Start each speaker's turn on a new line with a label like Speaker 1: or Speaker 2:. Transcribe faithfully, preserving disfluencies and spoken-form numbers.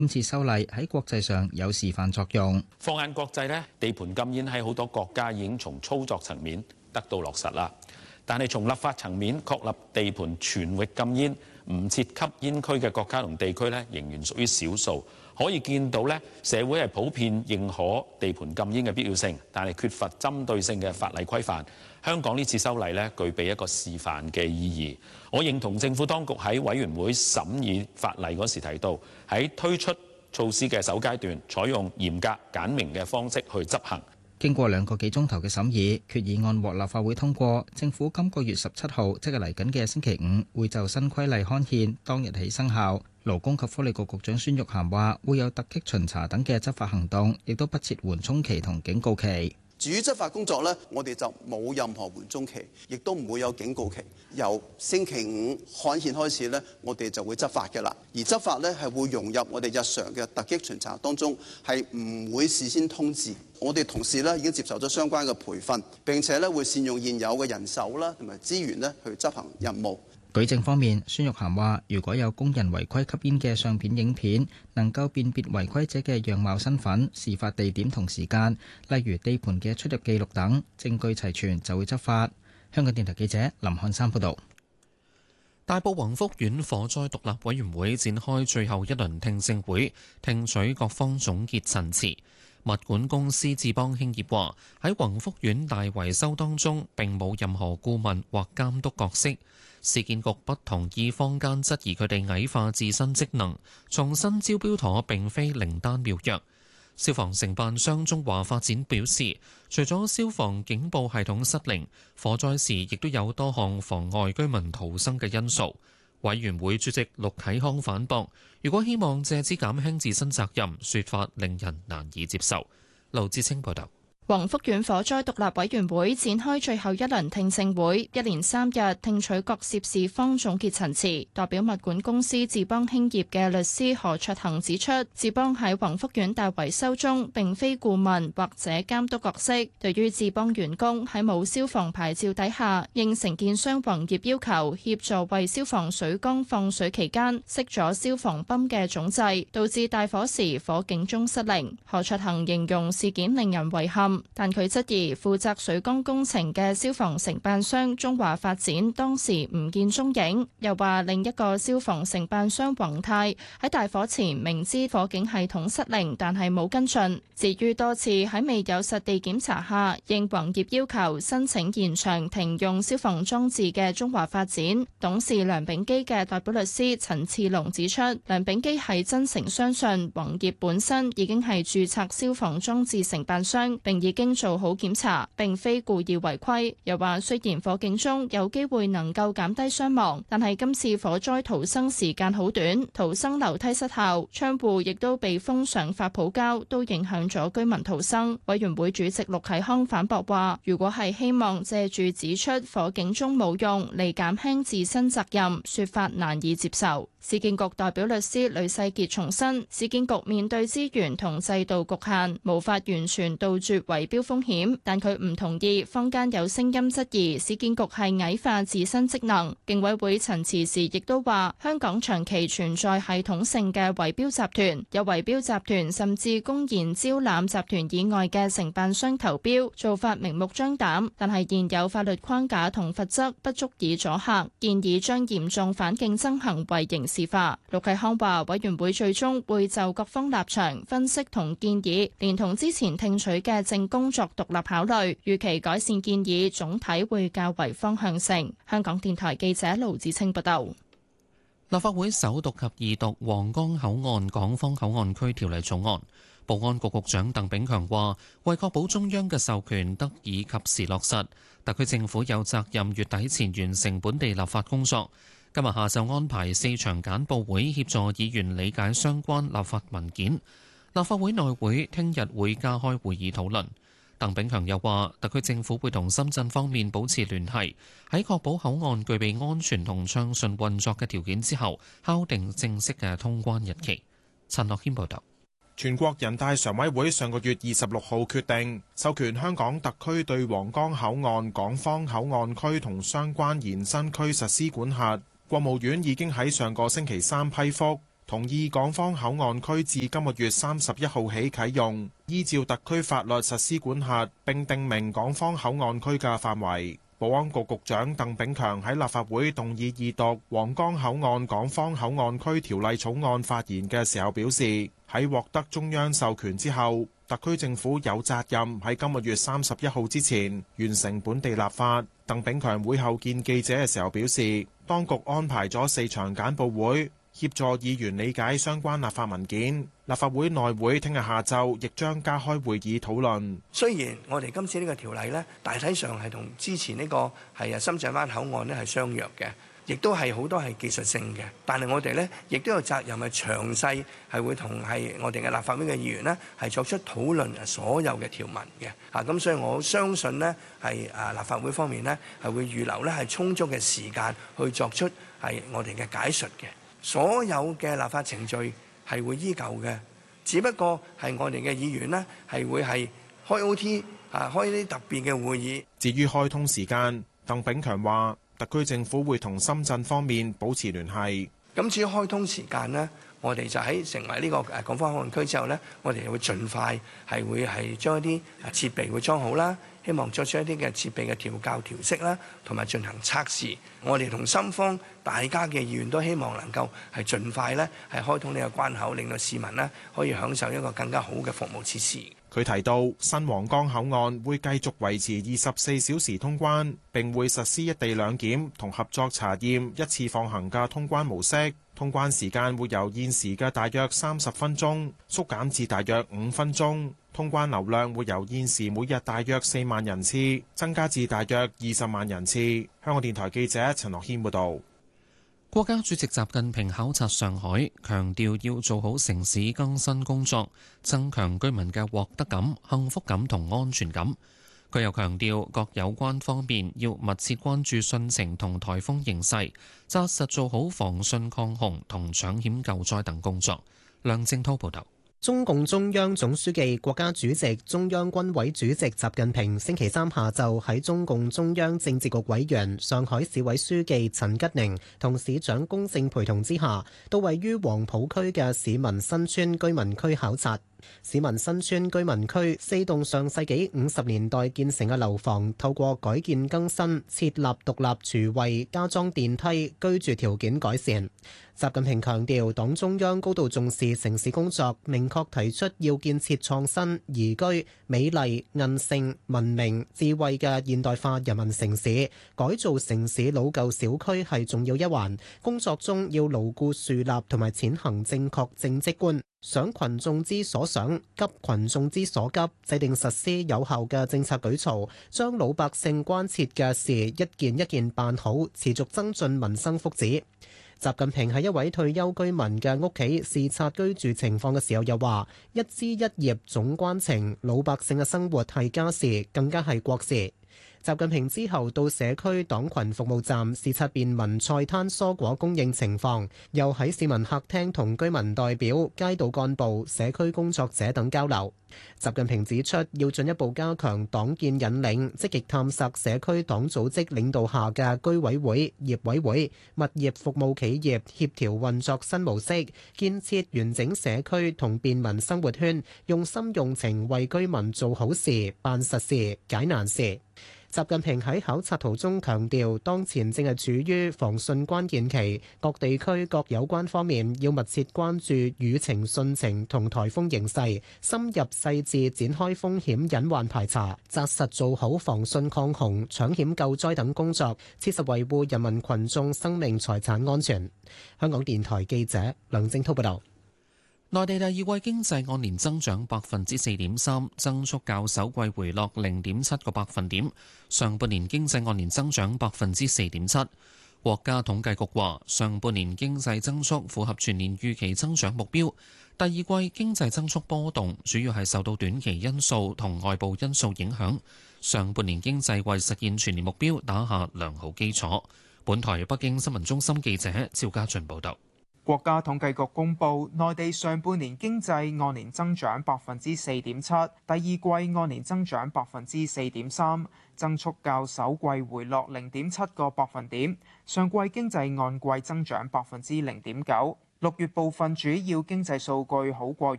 Speaker 1: 今次修例喺國際上有示範作用。
Speaker 2: 放眼國際呢，地盤禁煙喺好多國家已經從操作層面得到落實啦。但係從立法層面確立地盤全域禁煙、唔設吸煙區嘅國家同地區呢，仍然屬於少數。可以見到呢，社會係普遍認可地盤禁煙嘅必要性，但係缺乏針對性嘅法例規範。香港呢次修例呢，具備一個示範嘅意義。我認同政府當局喺委員會審議法例嗰時提到，喺推出措施嘅首階段，採用嚴格簡明嘅方式去執行。
Speaker 1: 經過兩個幾鐘頭嘅審議，決議案獲立法會通過。政府今個月十七號，即係嚟緊嘅星期五，會就新規例刊憲，當日起生效。勞工及福利局局長孫玉菡話，會有突擊巡查等嘅執法行動，亦都不設緩衝期同警告期。
Speaker 3: 至於執法工作呢，我哋就冇任何緩衝期，亦都唔會有警告期。由星期五刊憲開始呢，我哋就會執法嘅啦。而執法呢，係會融入我哋日常嘅突擊巡查當中，係唔會事先通知。我哋同事呢已經接受咗相關嘅培訓，並且呢會善用現有嘅人手啦同埋資源呢去執行任務。
Speaker 1: 舉證方面，孫玉菡話：如果有工人違規吸煙嘅相片、影片，能夠辨別違規者嘅樣貌、身份、事發地點同時間，例如地盤嘅出入記錄等，證據齊全就會執法。香港電台記者林漢山報導。
Speaker 4: 大埔宏福苑火災獨立委員會展開最後一輪聽證會，聽取各方總結陳詞。物管公司智邦興業話：喺宏福苑大維修當中並冇任何顧問或監督角色。市建局不同意坊間質疑佢哋矮化自身職能，重新招標妥並非靈丹妙藥。消防承辦商中華發展表示，除咗消防警報系統失靈，火災時亦都有多項妨礙居民逃生嘅因素。委員會主席陸啟康反駁，如果希望借此減輕自身責任，說法令人難以接受。劉志清報道。
Speaker 5: 宏福苑火災獨立委員會展開最後一輪聽證會，一連三日聽取各涉事方總結陳詞。代表物管公司智邦興業嘅律師何卓恒指出，智邦喺宏福苑大維修中並非顧問或者監督角色。對於智邦員工喺冇消防牌照底下，應承建商宏業要求協助為消防水缸放水期間熄咗消防泵嘅總掣，導致大火時火警鐘失靈。何卓恒形容事件令人遺憾。但佢質疑負責水缸工程嘅消防承辦商中華發展當時唔見蹤影，又話另一個消防承辦商宏泰喺大火前明知火警系統失靈，但係冇跟進。至於多次喺未有實地檢查下，應宏業要求申請延長停用消防裝置嘅中華發展董事梁炳基嘅代表律師陳次龍指出，梁炳基係真誠相信宏業本身已經係註冊消防裝置承辦商，並已經做好檢查，並非故意違規。又話雖然火警中有機會能夠減低傷亡，但係今次火災逃生時間好短，逃生樓梯失效，窗戶亦都被封上發泡膠，都影響咗居民逃生。委員會主席陸啟康反駁話，如果係希望借住指出火警鐘冇用嚟減輕自身責任，說法難以接受。市建局代表律師呂世傑重申，市建局面對資源同制度局限，無法完全杜絕圍標風險，但佢唔同意坊間有聲音質疑市建局係矮化自身職能。競委會陳詞時亦都話，香港長期存在系統性嘅圍標集團，有圍標集團甚至公然招攬集團以外嘅承辦商投標，做法明目張膽，但係現有法律框架同罰則不足以阻嚇，建議將嚴重反競爭行為刑事化。陸啟康話，委員會最終會就各方立場分析同建議，連同之前聽取嘅證供作獨立考慮，預期改善建議總體會較為方向性。香港電台記者盧子清報道。
Speaker 4: 立法會首讀及二讀皇崗口岸港方口岸區條例草案，保安局局長鄧炳強話，為確保中央嘅授權得以及時落實，特區政府有責任月底前完成本地立法工作。今日下晝安排四場簡報會，協助議員理解相關立法文件。立法會內會聽日會加開會議討論。鄧炳強又話，特區政府會同深圳方面保持聯繫，喺確保口岸具備安全同暢順運作嘅條件之後，敲定正式嘅通關日期。陳樂軒報導。
Speaker 6: 全國人大常委會上個月二十六號決定授權香港特區對皇崗口岸港方口岸區同相關延伸區實施管轄。國務院已經喺上個星期三批覆， 同意港方口岸區自今個月三十一號起啟用，依照特區法律實施管轄，並定明港方口岸區嘅範圍。保安局局長鄧炳強喺立法會動議二讀皇崗口岸港方口岸區條例草案發言嘅時候表示，喺獲得中央授權之後，特區政府有責任喺今個月三十一號之前完成本地立法。鄧炳強會後見記者嘅時候表示，當局安排咗四場簡報會，協助議員理解相關立法文件。立法會內會聽日下晝亦將加開會議討論。
Speaker 7: 雖然我哋今次呢個條例呢，大體上係同之前呢個係啊深圳灣口岸呢係相若嘅，亦都係好多係技術性嘅，但係我哋呢亦都有責任係詳細係會同係我哋嘅立法會嘅議員呢係作出討論所有嘅條文嘅。啊，咁所以我相信呢係啊立法會方面呢係會預留呢係充足嘅時間去作出係我哋嘅解述嘅。所有嘅立法程序係會依舊嘅，只不過係我哋嘅議員呢係會係開 O T 啊，開啲特別嘅會議。至於開通時間，鄧炳強話特區政府會同深圳方面保持聯繫。咁至於開通時間呢，我哋就喺成為呢個誒港方口岸區之後呢，我哋會盡快係會係將一啲設備會裝好啦，希望作出一啲嘅設備嘅調校調適啦，同埋進行測試。我哋同深方大家嘅議員都希望能夠係盡快呢係開通呢個關口，令到市民呢可以享受一個更加好嘅服務設施。佢提到，新皇崗口岸會繼續維持二十四小時通關，並會實施一地兩檢同合作查驗一次放行嘅通關模式。通關時間會由現時嘅大約三十分鐘縮減至大約五分鐘。通關流量會由現時每日大約四萬人次增加至大約二十萬人次。香港電台記者陳樂軒報導。
Speaker 4: 國家主席習近平考察上海，強調要做好城市更新工作，增強居民嘅獲得感、幸福感同安全感。佢又強調，各有關方面要密切關注汛情同颱風形勢，紮實做好防汛抗洪同搶險救災等工作。梁正滔報導。
Speaker 8: 中共中央總書記、國家主席、中央軍委主席習近平星期三下晝喺中共中央政治局委員、上海市委書記陳吉寧同市長龔正陪同之下，到位於黃浦區嘅市民新村居民區考察。市民新村居民區四棟上世紀五十年代建成嘅樓房，透過改建更新、設立獨立廚衛、加裝電梯，居住條件改善。習近平強調，黨中央高度重視城市工作，明確提出要建設創新、宜居、美麗、韌性、文明、智慧嘅現代化人民城市。改造城市老舊小區係重要一環，工作中要牢固樹立同埋踐行正確政績觀。想群眾之所想，急群眾之所急，制定實施有效嘅政策舉措，將老百姓關切嘅事一件一件辦好，持續增進民生福祉。習近平喺一位退休居民嘅屋企視察居住情況嘅時候，又話：一枝一葉總關情，老百姓嘅生活係家事，更加係國事。習近平之後到社區黨群服務站視察便民菜攤蔬果供應情況，又喺市民客廳同居民代表、街道幹部、社區工作者等交流。習近平指出，要進一步加強黨建引領，積極探索社區黨組織領導下嘅居委會、業委會、物業服務企業協調運作新模式，建設完整社區同便民生活圈，用心用情為居民做好事、辦實事、解難事。習近平喺考察途中強調，當前正係處於防汛關鍵期，各地區各有關方面要密切關注雨情、汛情同颱風形勢，深入細緻展開風險隱患排查，紮實做好防汛抗洪、搶險救災等工作，切實維護人民群眾生命財產安全。香港電台記者梁正滔報道。
Speaker 4: 內地第二季經濟按年增長百分之四點三，增速較首季回落零點七個百分點。上半年經濟按年增長百分之四點七。國家統計局話，上半年經濟增速符合全年預期增長目標。第二季經濟增速波動，主要係受到短期因素同外部因素影響。上半年經濟為實現全年目標打下良好基礎。本台北京新聞中心記者趙家俊報道。
Speaker 9: 國家統計局公布，內地上半年經濟按年增長百分之四點七，第二季按年增長百分之四點三，增速較首季回落零點七個百分點。上季經濟按季增長百分之零點九。 六月部分主要經濟數據好過